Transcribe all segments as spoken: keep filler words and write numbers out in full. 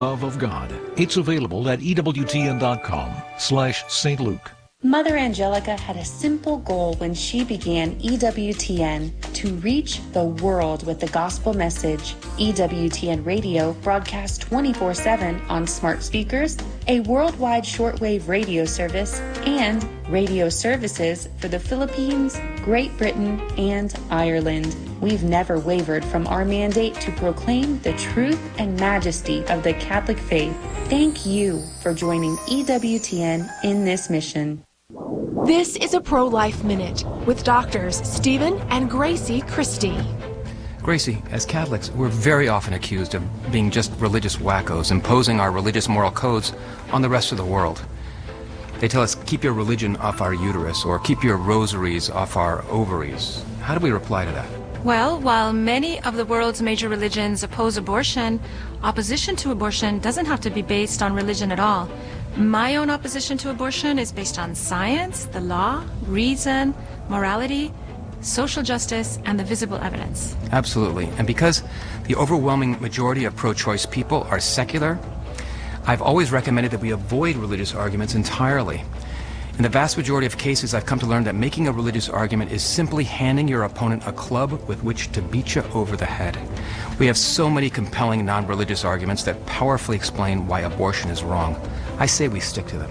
Love of God. It's available at E W T N dot com slash Saint Luke. Mother Angelica had a simple goal when she began E W T N: to reach the world with the gospel message. E W T N Radio broadcasts twenty-four seven on smart speakers, a worldwide shortwave radio service, and radio services for the Philippines, Great Britain, and Ireland. We've never wavered from our mandate to proclaim the truth and majesty of the Catholic faith. Thank you for joining E W T N in this mission. This is a Pro-Life Minute with doctors Stephen and Gracie Christie. Gracie, as Catholics, we're very often accused of being just religious wackos, imposing our religious moral codes on the rest of the world. They tell us, keep your religion off our uterus, or keep your rosaries off our ovaries. How do we reply to that? Well, while many of the world's major religions oppose abortion, opposition to abortion doesn't have to be based on religion at all. My own opposition to abortion is based on science, the law, reason, morality, social justice, and the visible evidence. Absolutely. And because the overwhelming majority of pro-choice people are secular, I've always recommended that we avoid religious arguments entirely. In the vast majority of cases, I've come to learn that making a religious argument is simply handing your opponent a club with which to beat you over the head. We have so many compelling non-religious arguments that powerfully explain why abortion is wrong. I say we stick to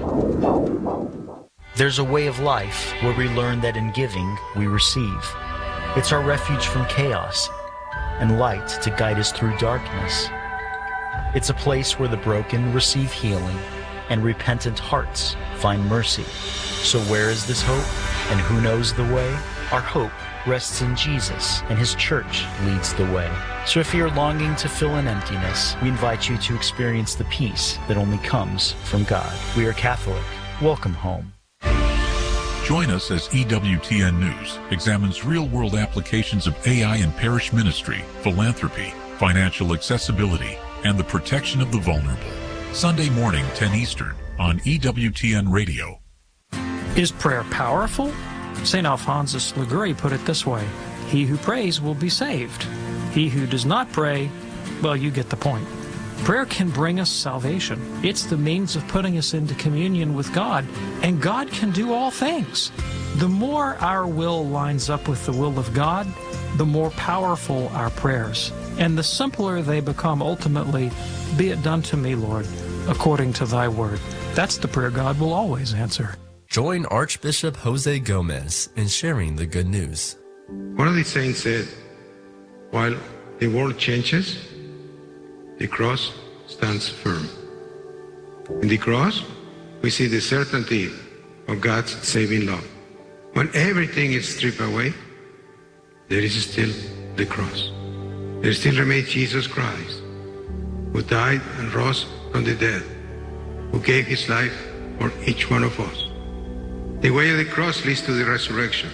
them. There's a way of life where we learn that in giving, we receive. It's our refuge from chaos and light to guide us through darkness. It's a place where the broken receive healing and repentant hearts find mercy. So where is this hope? And who knows the way? Our hope rests in Jesus, and His church leads the way. So if you're longing to fill an emptiness, we invite you to experience the peace that only comes from God. We are Catholic. Welcome home. Join us as E W T N News examines real-world applications of A I in parish ministry, philanthropy, financial accessibility, and the protection of the vulnerable. Sunday morning, ten Eastern, on E W T N Radio. Is prayer powerful? Saint Alphonsus Liguori put it this way: he who prays will be saved. He who does not pray, well, you get the point. Prayer can bring us salvation. It's the means of putting us into communion with God, and God can do all things. The more our will lines up with the will of God, the more powerful our prayers, and the simpler they become ultimately. Be it done to me, Lord, according to thy word. That's the prayer God will always answer. Join Archbishop Jose Gomez in sharing the good news. One of the saints said, while the world changes, the cross stands firm. In the cross, we see the certainty of God's saving love. When everything is stripped away, there is still the cross. There still remains Jesus Christ, who died and rose from the dead, who gave his life for each one of us. The way of the cross leads to the resurrection.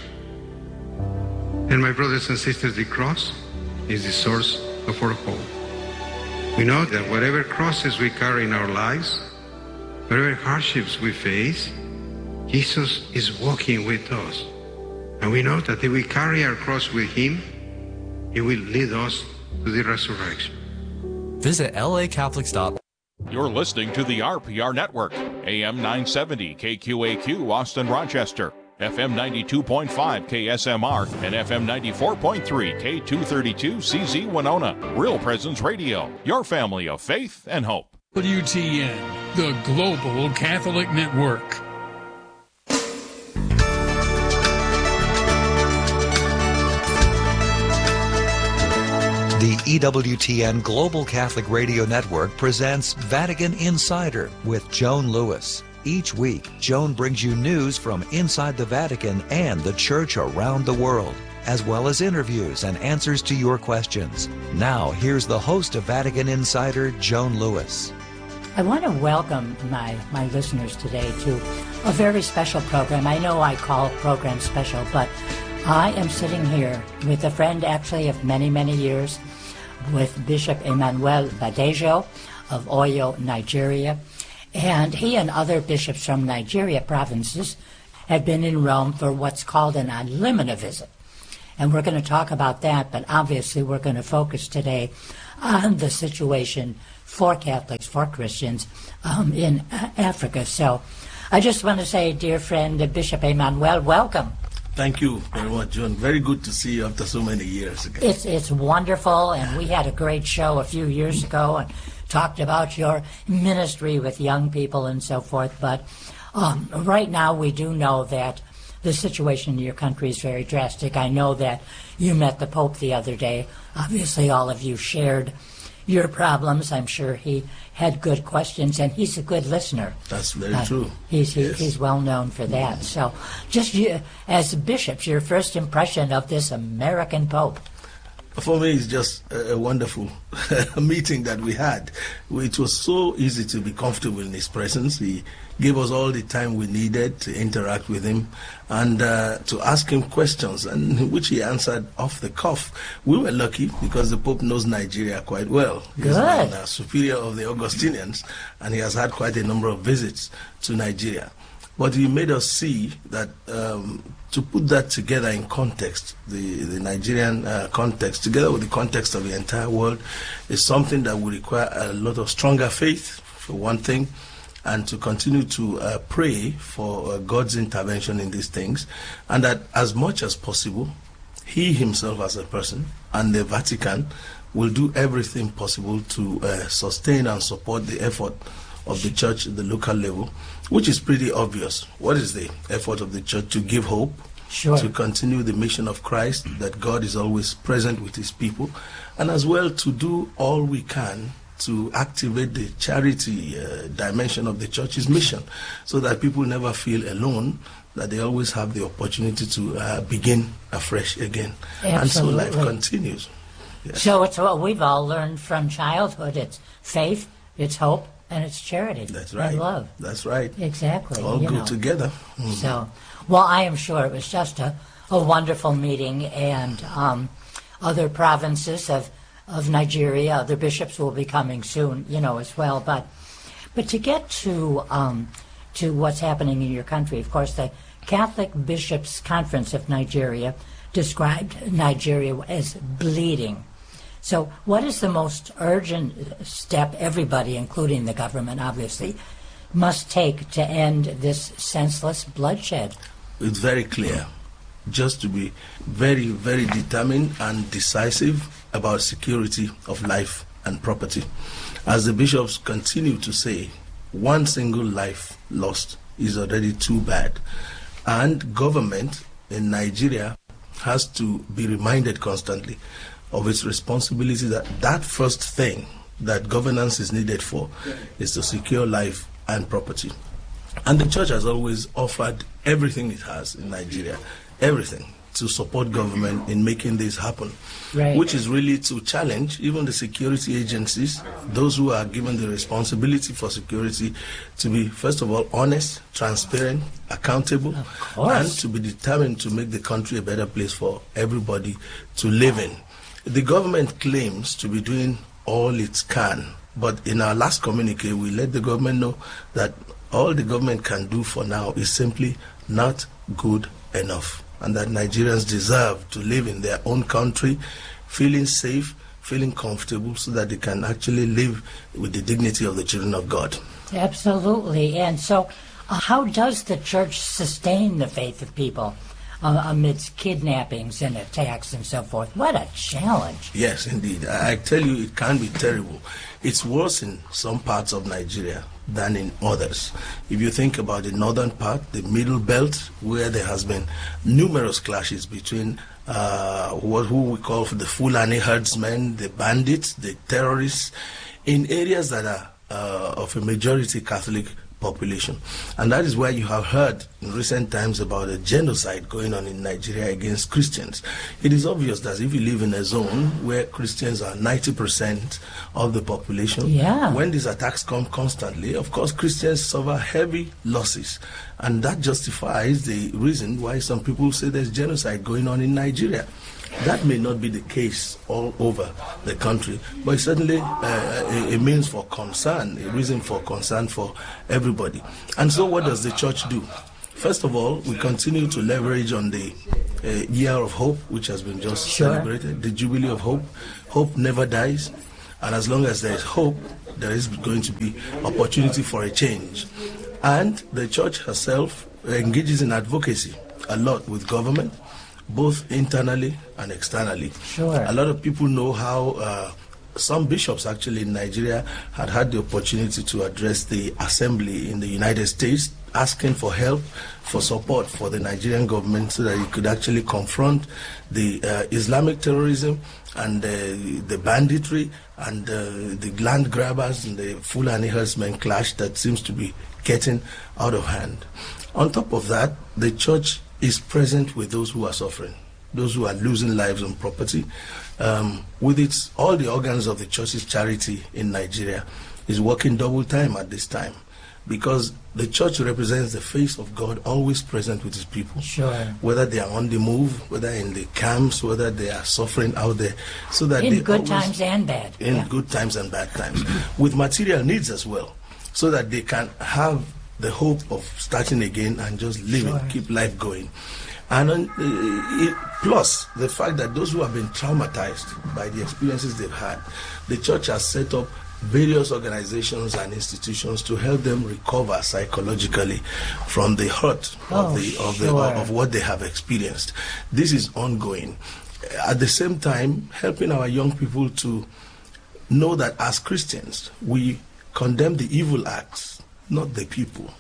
And my brothers and sisters, the cross is the source of our hope. We know that whatever crosses we carry in our lives, whatever hardships we face, Jesus is walking with us. And we know that if we carry our cross with him, he will lead us to the resurrection. Visit L A Catholics dot org. You're listening to the R P R Network, A M nine seventy K Q A Q, Austin, Rochester, F M ninety-two point five K S M R, and F M ninety-four point three K two thirty-two C Z Winona. Real Presence Radio, your family of faith and hope. W T N, the Global Catholic Network. The E W T N Global Catholic Radio Network presents Vatican Insider with Joan Lewis. Each week, Joan brings you news from inside the Vatican and the Church around the world, as well as interviews and answers to your questions. Now, here's the host of Vatican Insider, Joan Lewis. I want to welcome my, my listeners today to a very special program. I know I call programs special, but I am sitting here with a friend actually of many, many years, with Bishop Emmanuel Badejo of Oyo, Nigeria. And he and other bishops from Nigeria provinces have been in Rome for what's called an Alimina visit. And we're going to talk about that, but obviously we're going to focus today on the situation for Catholics, for Christians um, in uh, Africa. So I just want to say, dear friend, uh, Bishop Emmanuel, welcome. Thank you very much, John. Very good to see you after so many years again. It's, it's wonderful, and we had a great show a few years ago and talked about your ministry with young people and so forth. But um, right now we do know that the situation in your country is very drastic. I know that you met the Pope the other day. Obviously, all of you shared your problems. I'm sure he had good questions, and he's a good listener. That's very uh, true. He's he, yes. he's well known for that. So, just you, as bishops, your first impression of this American Pope? For me, it's just a, a wonderful meeting that we had. It was so easy to be comfortable in his presence. He gave us all the time we needed to interact with him and uh, to ask him questions, and which he answered off the cuff. We were lucky because the Pope knows Nigeria quite well. He's Good. been a superior of the Augustinians, and he has had quite a number of visits to Nigeria. But he made us see that um, to put that together in context, the, the Nigerian uh, context, together with the context of the entire world, is something that will require a lot of stronger faith, for one thing, and to continue to uh, pray for uh, God's intervention in these things, and that as much as possible, he himself as a person and the Vatican will do everything possible to uh, sustain and support the effort of the church at the local level, which is pretty obvious. What is the effort of the church? To give hope, sure. to continue the mission of Christ, that God is always present with his people, and as well to do all we can to activate the charity uh, dimension of the church's mission, so that people never feel alone, that they always have the opportunity to uh, begin afresh again. Absolutely. And so life continues. Yes. So it's what we've all learned from childhood. It's faith, it's hope, and it's charity. That's right. And love. That's right. Exactly. All you go know. together. Mm. So, well, I am sure it was just a, a wonderful meeting, and um, other provinces of, of Nigeria, other bishops will be coming soon, you know, as well. But but to get to um, to what's happening in your country, of course, the Catholic Bishops' Conference of Nigeria described Nigeria as bleeding. So what is the most urgent step everybody, including the government, obviously, must take to end this senseless bloodshed? It's very clear. Just to be very, very determined and decisive about security of life and property. As the bishops continue to say, one single life lost is already too bad. And government in Nigeria has to be reminded constantly of its responsibility, that that first thing that governance is needed for is to secure life and property. And the church has always offered everything it has in Nigeria, everything, to support government in making this happen, right. which is really to challenge even the security agencies, those who are given the responsibility for security, to be, first of all, honest, transparent, accountable, and to be determined to make the country a better place for everybody to live in. The government claims to be doing all it can, but in our last communique, we let the government know that all the government can do for now is simply not good enough, and that Nigerians deserve to live in their own country, feeling safe, feeling comfortable, so that they can actually live with the dignity of the children of God. Absolutely. And so uh, how does the church sustain the faith of people uh, amidst kidnappings and attacks and so forth? What a challenge. Yes, indeed. I, I tell you, it can be terrible. It's worse in some parts of Nigeria than in others. If you think about the northern part, the middle belt, where there has been numerous clashes between uh, what who we call the Fulani herdsmen, the bandits, the terrorists, in areas that are uh, of a majority Catholic population. And that is why you have heard in recent times about a genocide going on in Nigeria against Christians. It is obvious that if you live in a zone where Christians are ninety percent of the population, yeah. when these attacks come constantly, of course Christians suffer heavy losses. And that justifies the reason why some people say there's genocide going on in Nigeria. That may not be the case all over the country, but it's certainly uh, a, a means for concern, a reason for concern for everybody. And so what does the church do? First of all, we continue to leverage on the uh, Year of Hope, which has been just sure. celebrated, the Jubilee of Hope. Hope never dies, and as long as there is hope, there is going to be opportunity for a change. And the church herself engages in advocacy a lot with government, both internally and externally. Sure. A lot of people know how uh, some bishops actually in Nigeria had had the opportunity to address the assembly in the United States, asking for help, for support for the Nigerian government so that it could actually confront the uh, Islamic terrorism and uh, the banditry and uh, the land grabbers and the Fulani herdsmen clash that seems to be getting out of hand. On top of that, the church is present with those who are suffering, those who are losing lives and property. Um, with its all the organs of the church's charity in Nigeria is working double time at this time, because the church represents the face of God, always present with his people. Sure. Whether they are on the move, whether in the camps, whether they are suffering out there, so that in they good always, times and bad. in yeah. good times and bad times, with material needs as well, so that they can have the hope of starting again and just living, Sure. keep life going. And uh, it, plus the fact that those who have been traumatized by the experiences they've had, the church has set up various organizations and institutions to help them recover psychologically from the hurt Oh, of the of the sure. of what they have experienced. This is ongoing. At the same time, helping our young people to know that as Christians, we condemn the evil acts, not the people.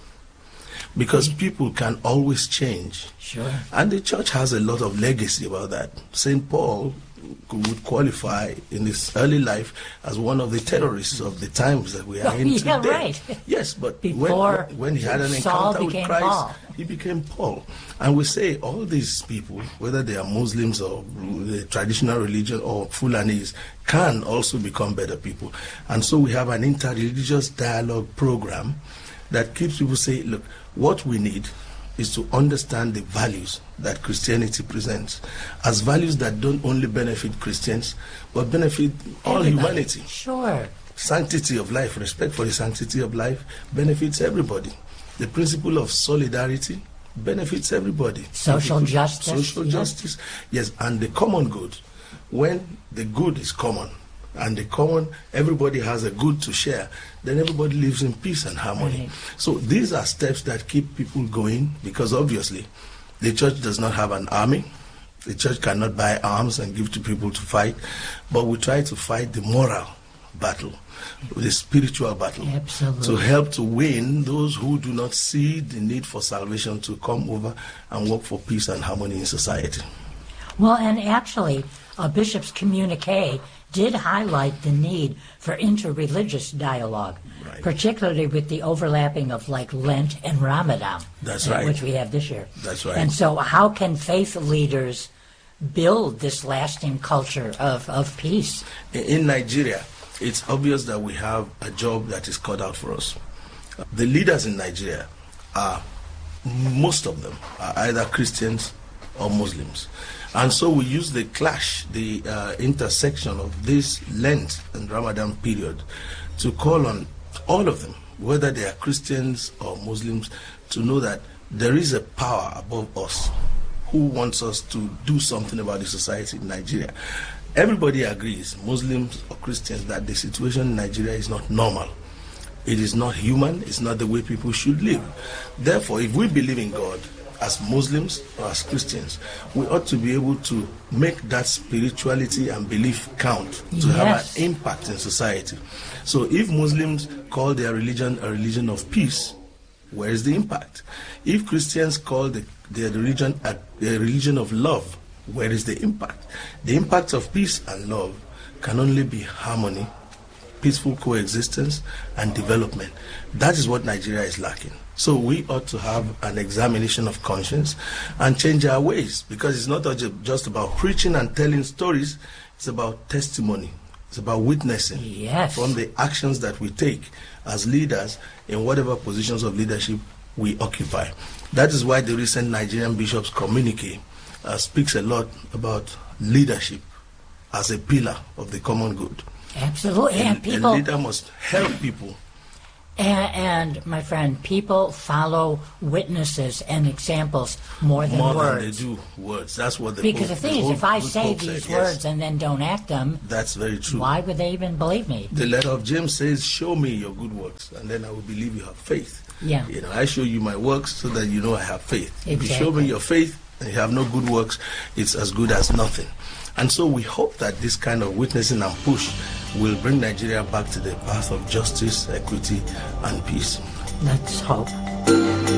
Because people can always change. Sure. And the church has a lot of legacy about that. Saint Paul would qualify in his early life as one of the terrorists of the times that we are Oh, in yeah, today. right. Yes, but Before when, when he had an Saul encounter with became Christ, Paul. he became Paul. And we say all these people, whether they are Muslims or the traditional religion or Fulanis, can also become better people. And so we have an interreligious dialogue program that keeps people say, look, what we need is to understand the values that Christianity presents as values that don't only benefit Christians, but benefit all Everybody. humanity. Sure. Sanctity of life, respect for the sanctity of life benefits everybody. The principle of solidarity benefits everybody. Social Benefits justice, Social yes. justice, yes, and the common good. When the good is common, and the common, everybody has a good to share, then everybody lives in peace and harmony. Right. So these are steps that keep people going, because obviously the church does not have an army. The church cannot buy arms and give to people to fight, but we try to fight the moral battle, the spiritual battle, Absolutely. to help to win those who do not see the need for salvation to come over and work for peace and harmony in society. Well, and actually, a bishop's communique did highlight the need for interreligious dialogue, Right. particularly with the overlapping of like Lent and Ramadan, That's uh, right. which we have this year. That's right. And so how can faith leaders build this lasting culture of, of peace? In- In Nigeria, it's obvious that we have a job that is cut out for us. The leaders in Nigeria are, most of them, are either Christians or Muslims. And so we use the clash, the uh, intersection of this Lent and Ramadan period to call on all of them, whether they are Christians or Muslims, to know that there is a power above us who wants us to do something about the society in Nigeria. Everybody agrees, Muslims or Christians, that the situation in Nigeria is not normal. It is not human, it's not the way people should live. Therefore, if we believe in God, as Muslims or as Christians, we ought to be able to make that spirituality and belief count to Yes. have an impact in society. So if Muslims call their religion a religion of peace, where is the impact? If Christians call the, their religion a, a religion of love, where is the impact? The impact of peace and love can only be harmony, peaceful coexistence, and development. That is what Nigeria is lacking. So we ought to have an examination of conscience and change our ways, because it's not just about preaching and telling stories, it's about testimony. It's about witnessing Yes. from the actions that we take as leaders in whatever positions of leadership we occupy. That is why the recent Nigerian Bishops' communique uh, speaks a lot about leadership as a pillar of the common good. Absolutely. And, And people a leader must help people. And, and, my friend, people follow witnesses and examples more than more words. Than they do words. That's what the Because Pope, the thing the is, if I Pope say said, these yes. words and then don't act them, that's very true. Why would they even believe me? The letter of James says, "Show me your good works, and then I will believe you have faith." Yeah. You know, I show you my works so that you know I have faith. Exactly. If you show me your faith and you have no good works, it's as good as nothing. And so we hope that this kind of witnessing and push will bring Nigeria back to the path of justice, equity, and peace. Let's hope.